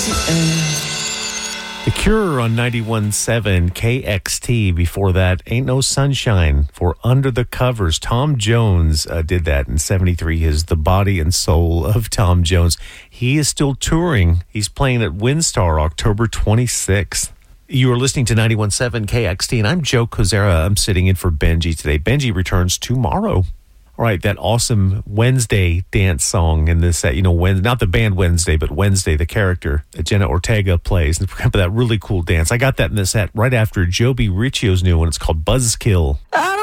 The Cure on 91.7 KXT. Before that, Ain't No Sunshine for Under the Covers. Tom Jones did that in 73. Is the body and soul of Tom Jones. He is still touring. He's playing at Windstar October 26th. You are listening to 91.7 KXT, and I'm Joe Kozera. I'm sitting in for Benji today. Benji returns tomorrow. All right, that awesome Wednesday dance song in this set, not the band Wednesday, but Wednesday, the character that Jenna Ortega plays. And that really cool dance. I got that in the set right after Joby Riccio's new one. It's called Buzzkill.